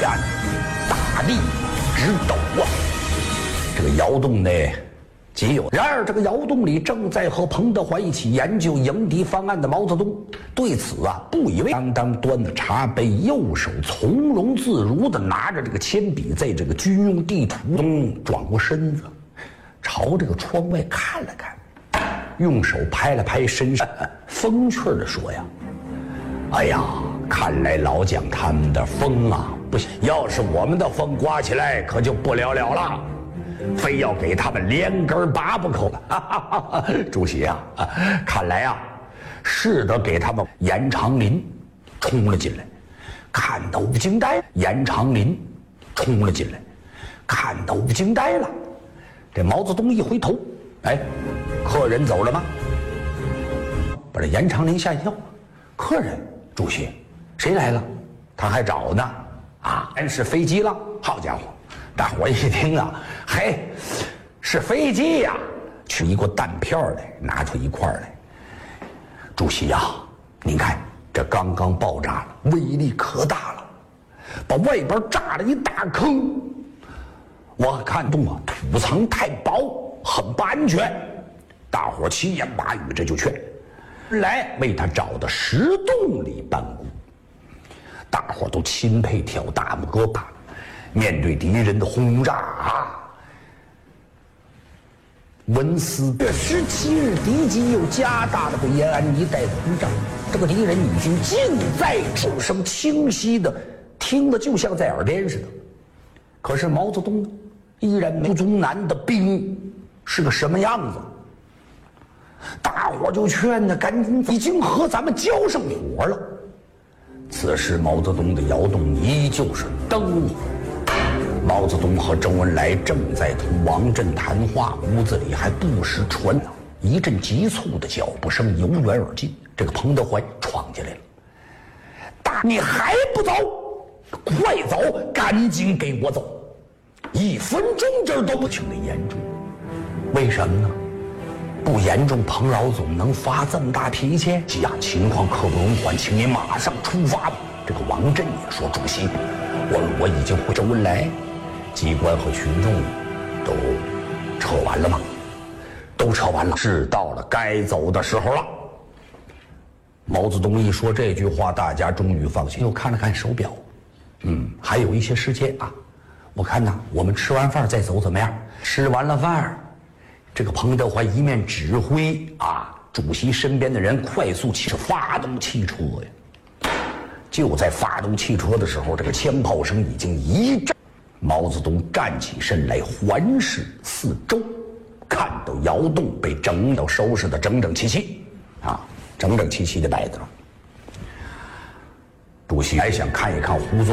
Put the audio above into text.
然大地直抖啊！这个窑洞呢，皆有。然而，这个窑洞里正在和彭德怀一起研究迎敌方案的毛泽东，对此啊不以为当端着茶杯，右手从容自如地拿着这个铅笔，在这个军用地图中转过身子，朝这个窗外看了看，用手拍了拍身上，风趣地说呀：“哎呀，看来老蒋他们的风啊不行，要是我们的风刮起来，可就不了了了。”非要给他们连根拔不可了。主席啊，看来啊，是得给他们。严长林冲了进来，看得我惊呆。严长林冲了进来，看得我惊呆了。这毛泽东一回头，哎，客人走了吗？把这严长林吓一跳。客人，主席，谁来了？他还找呢。啊，真是飞机了。好家伙！大伙一听啊，嘿，是飞机呀！取一个弹片来，拿出一块来。主席呀，您看这刚刚爆炸了，威力可大了，把外边炸了一大坑。我看洞啊，土层太薄，很不安全。大伙七言八语这就劝，来为他找到石洞里办公。大伙都钦佩挑大拇哥吧。面对敌人的轰炸啊，文思这17日敌机又加大了对延安一带的轰炸，这个敌人已经近在手声清晰的听了就像在耳边似的。可是毛泽东依然没中南的兵是个什么样子，大伙就劝他赶紧走，已经和咱们交上火了。此时毛泽东的窑洞依旧是灯火。毛泽东和周恩来正在同王震谈话，屋子里还不时传来一阵急促的脚步声，由远而近。这个彭德怀闯进来了，你还不走？快走，赶紧给我走！1分钟这都不轻的严重，为什么呢？不严重，彭老总能发这么大脾气？呀，情况刻不容缓，请您马上出发吧。这个王震也说：“主席，我已经回周恩来。”机关和群众都撤完了吗？都撤完了，是到了该走的时候了。毛泽东一说这句话，大家终于放心。又看了看手表，还有一些时间啊。我看呐，我们吃完饭再走怎么样？吃完了饭，这个彭德怀一面指挥啊，主席身边的人快速发动汽车呀。就在发动汽车的时候，这个枪炮声已经一阵。毛泽东站起身来，环视四周，看到窑洞被收拾得整整齐齐，啊，整整齐齐的摆着。主席还想看一看胡宗